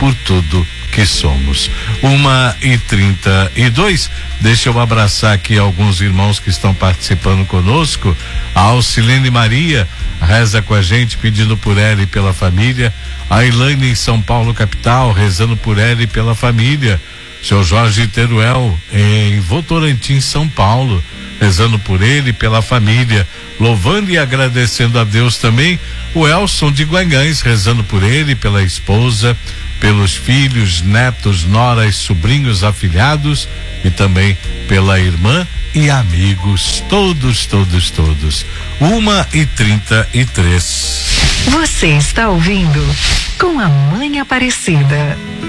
por tudo que somos. 1h32. Deixa eu abraçar aqui alguns irmãos que estão participando conosco. A Alcilene Maria reza com a gente, pedindo por ela e pela família. A Elaine em São Paulo, capital, rezando por ela e pela família. Seu Jorge Teruel em Votorantim, São Paulo, rezando por ele e pela família, louvando e agradecendo a Deus também. O Elson de Guanhães, rezando por ele, pela esposa, pelos filhos, netos, noras, sobrinhos, afilhados e também pela irmã e amigos, todos. 1h33. Você está ouvindo Com a Mãe Aparecida.